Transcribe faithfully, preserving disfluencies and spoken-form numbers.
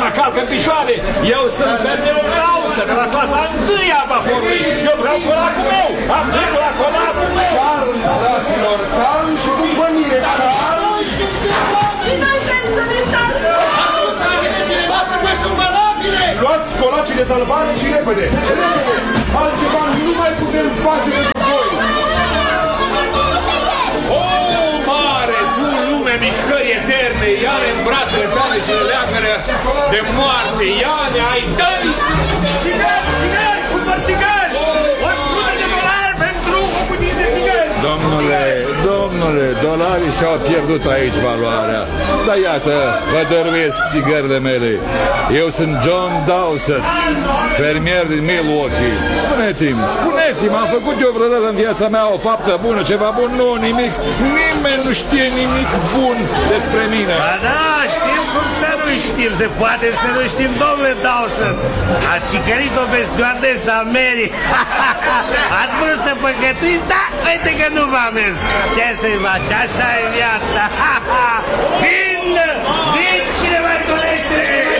mă calcă în picioare. Eu sunt fermierul Rausă, de la clasa întâia a vaporului. Și eu vreau colacul meu. Am dreptul la colacul meu. Calm, fraților, calm și cu pănire. Calm și cu Și noi vrem să ne salvăm. luați colacii de salvare și repede. Repede. Altceva nu mai putem face pentru voi. O, mare, tu lume mișcări eterne, ia-ne în brațele tale și le leagă de moarte, ia-ne, ai dări! Țigări, țigări, cumpăr țigări! o sută de dolari pentru o cutie de țigări! Domnule, domnule, dolarii și-au pierdut aici valoarea. Dar iată, vă dăruiesc țigările mele. Eu sunt John Dowsett, fermier din Milwaukee. Spuneți-mi, spuneți-mi, am făcut eu vreodată în viața mea o faptă bună, ceva bun? Nu, nimic. Nimeni nu știe nimic bun despre mine. Ba da, știm cum să nu știm. Se poate să nu știm, domnule Dawson. Ați cicărit-o pe stewardesa Mary. Ați vrut să păcătuiți, da? Uite că nu v-am mers. Ce să-i faci? Așa e viața. Vin! Vin! Cine mai dorește?